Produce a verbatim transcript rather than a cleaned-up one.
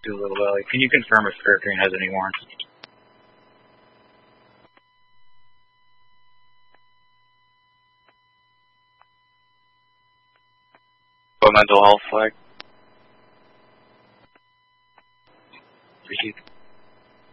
two Little Valley. Can you confirm if Spirit Green has any warrants? A mental health flag. Received.